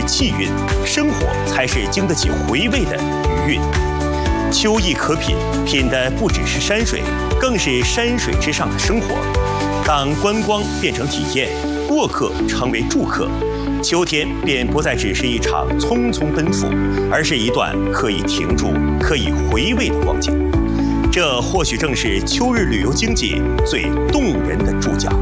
气韵，生活才是经得起回味的余韵。秋意可品，品的不只是山水，更是山水之上的生活。当观光变成体验，过客成为住客，秋天便不再只是一场匆匆奔赴，而是一段可以停住、可以回味的光景。这或许正是秋日旅游经济最动人的注脚。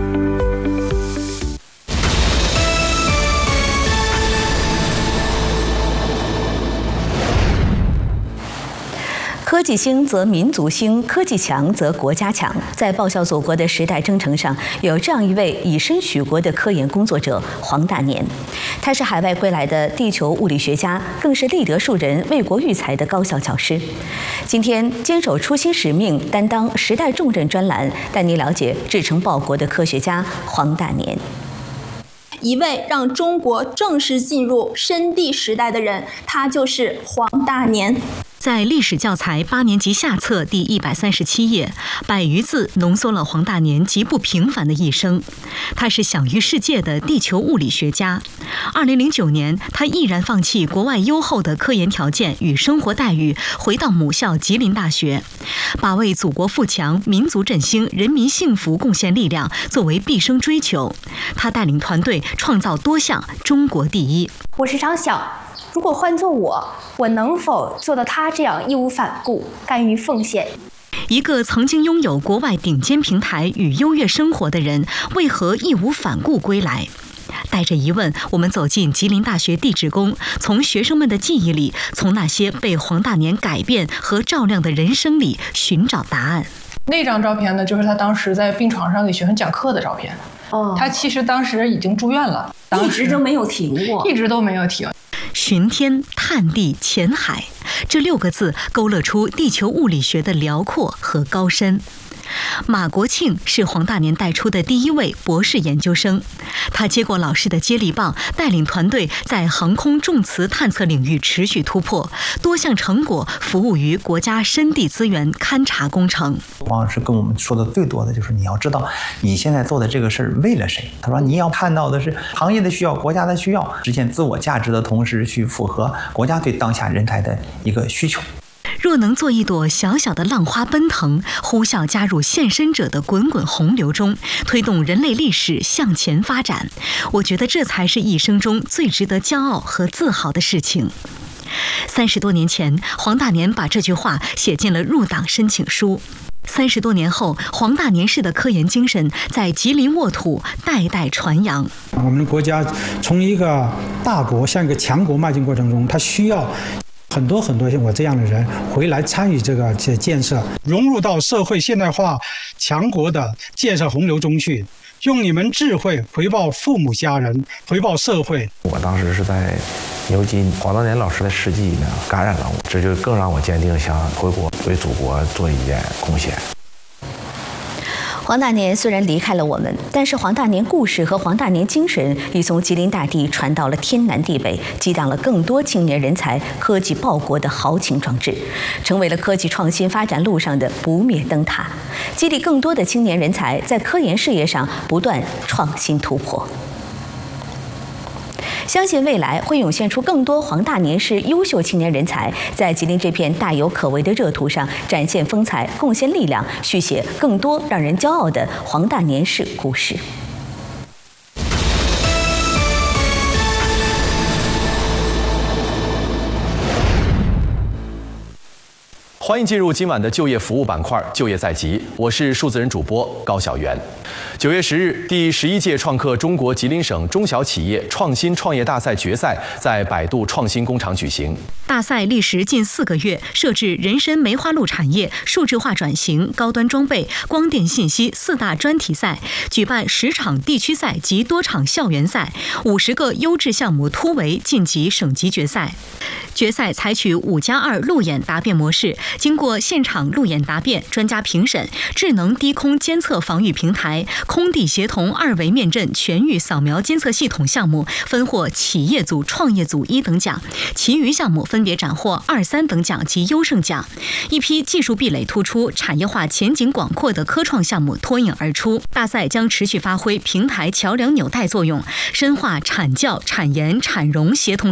科技兴则民族兴，科技强则国家强。在报效祖国的时代征程上，有这样一位以身许国的科研工作者黄大年。他是海外归来的地球物理学家，更是立德树人、为国育才的高校教师。今天坚守初心使命，担当时代重任专栏，带您了解志成报国的科学家黄大年。 一位让中国正式进入深地时代的人，他就是黄大年。 在历史教材8年级下册第137页，100余字浓缩了黄大年极不平凡的一生。他是享誉世界的地球物理学家。2009年，他毅然放弃国外优厚的科研条件与生活待遇，回到母校吉林大学，把为祖国富强、民族振兴、人民幸福贡献力量作为毕生追求。他带领团队创造多项中国第一。 我时常想，如果换做我能否做到他这样义无反顾、甘于奉献？ 一个曾经拥有国外顶尖平台与优越生活的人，为何义无反顾归来？带着疑问，我们走进吉林大学地质宫，从学生们的记忆里，从那些被黄大年改变和照亮的人生里寻找答案。 那张照片呢，就是他当时在病床上给学生讲课的照片。他其实当时已经住院了， 一直都没有停过， 一直都没有停。 寻天、探地、潜海，这6个字勾勒出地球物理学的辽阔和高深。马国庆是黄大年带出的第一位博士研究生，他接过老师的接力棒，带领团队在航空重磁探测领域持续突破，多项成果服务于国家深地资源勘察工程。 黄老师跟我们说的最多的就是你要知道你现在做的这个事儿为了谁。他说你要看到的是行业的需要、国家的需要，实现自我价值的同时去符合国家对当下人才的一个需求。 若能做一朵小小的浪花奔腾，呼啸加入献身者的滚滚洪流中，推动人类历史向前发展，我觉得这才是一生中最值得骄傲和自豪的事情。30多年前，黄大年把这句话写进了入党申请书。30多年后，黄大年式的科研精神在吉林沃土代代传扬。 我们国家从一个大国向一个强国迈进过程中，它需要很多像我这样的人回来参与这个建设，融入到社会现代化强国的建设洪流中去，用你们智慧回报父母家人，回报社会。 我当时是在牛津，黄大年老师的事迹呢感染了我，这就更让我坚定想回国为祖国做一点贡献。 黄大年虽然离开了我们，但是黄大年故事和黄大年精神已从吉林大地传到了天南地北，激荡了更多青年人才科技报国的豪情壮志，成为了科技创新发展路上的不灭灯塔，激励更多的青年人才在科研事业上不断创新突破。相信未来会涌现出更多黄大年式优秀青年人才，在吉林这片大有可为的热土上展现风采、贡献力量，续写更多让人骄傲的黄大年式故事。 欢迎进入今晚的就业服务板块，就业在即，我是数字人主播高晓元。9月10日，第11届创客中国吉林省中小企业创新创业大赛决赛在百度创新工厂举行。大赛历时近4个月，设置人参梅花鹿产业、数字化转型、高端装备、光电信息4大专题赛，举办10场地区赛及多场校园赛，50个优质项目突围晋级省级决赛。决赛采取5+2路演答辩模式，经过现场路演答辩、专家评审、智能低空监测防御平台、空地协同2维面阵全域扫描监测系统项目分获企业组、创业组1等奖，其余项目分别斩获2、3等奖及优胜奖。一批技术壁垒突出、产业化前景广阔的科创项目脱颖而出。大赛将持续发挥平台桥梁纽带作用，深化产教、产研、产融协同